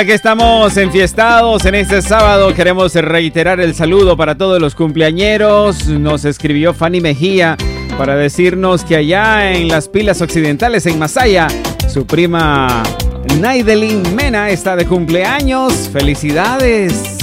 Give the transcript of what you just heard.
Aquí estamos enfiestados en este sábado. Queremos reiterar el saludo para todos los cumpleañeros. Nos escribió Fanny Mejía para decirnos que allá en las Pilas Occidentales, en Masaya, su prima Naidelin Mena está de cumpleaños. ¡Felicidades!